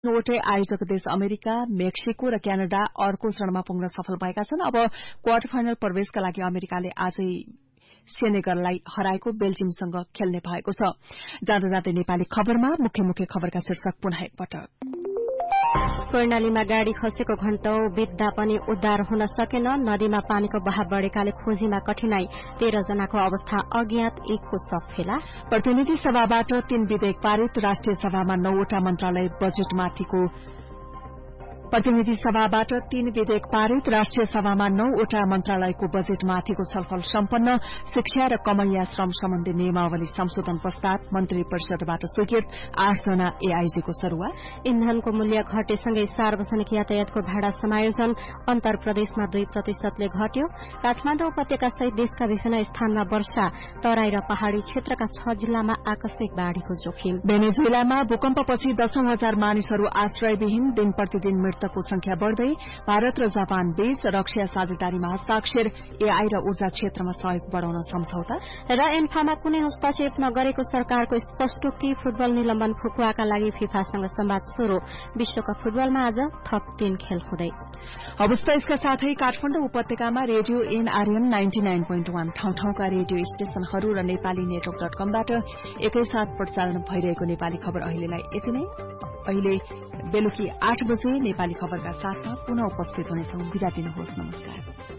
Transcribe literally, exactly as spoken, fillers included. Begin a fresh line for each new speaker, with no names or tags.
वटै आयोजक देश America, Mexico र क्यानाडा अर्को चरणमा पुग्न सफल भएका छन्। अब क्वार्टर फाइनल प्रवेशका लागि अमेरिकाले आजै सेनेगललाई हराएको बेल्जियमसँग खेल्ने भएको छ। जाँदा जाँदै नेपाली खबरमा मुख्य मुख्य खबरका शीर्षक पुनः एकपटक।
कर्णालीमा गाड़ी खसेको घण्टौं बित्दा पनि उद्धार हुन सकेन। नदीमा पानीको बहाव बढ़ेकाले खोजीमा कठिनाई। तेह्र जनाको अवस्था अज्ञात, एकको शव फेला।
प्रतिनिधि सभाबाट तीन विधेयक पारित। राष्ट्रिय सभामा नौवटा मन्त्रालय बजेटमाथिको प्रतिनिधि सभाबाट तीन विधेयक पारित। राष्ट्रिय सभामा नौवटा मन्त्रालयको बजेटमाथिको छलफल सम्पन्न। शिक्षा र कमैया श्रम सम्बन्धी नियमावली संशोधन प्रस्ताव मन्त्री परिषदबाट स्वीकृत। आठजना एआईजीको सरूवा।
इन्धनको मूल्य घटेसँगै सार्वजनिक यातायातको भाडा समायोजन अन्तर प्रदेशमा दुई प्रतिशतले घट्यो। काठमाडौँ उपत्यका सहित देशका विभिन्न स्थानमा वर्षा। तराई र पहाड़ी क्षेत्रका छ जिल्लामा आकस्मिक बाढ़ीको जोखिम।
भेनेजुएलामा भूकम्पपछि दशौं हजार मानिसहरू आश्रयविहीन। दिन प्रतिदिन मृतकको संख्या बढ़दै। भारत र जापान बीच रक्षा साझेदारीमा हस्ताक्षर। एआई र ऊर्जा क्षेत्रमा सहयोग बढ़ाउन सम्झौता।
र एन्फामा कुनै हस्तक्षेप नगरेको सरकारको स्पष्टोक्ति। फुटबल निलम्बन फुकुवाका लागि फिफासँग संवाद शुरू। विश्वकप फुटबलमा आज थप तीन खेल हुँदै।
अवस्था यसका साथै काठमाडौँ उपत्यकामा radio NRM ninety nine point one ठाउँ ठाउँका रेडियो स्टेशनहरू र नेपाली नेटवर्क डट कमबाट एकैसाथ प्रसारण भइरहेको नेपाली खबर अहिलेलाई यति नै। अहिले बेलुकी आठ बजे नेपाली खबरका साथमा पुनः उपस्थित हुनेछौं। बिदा दिनुहोस्। नमस्कार।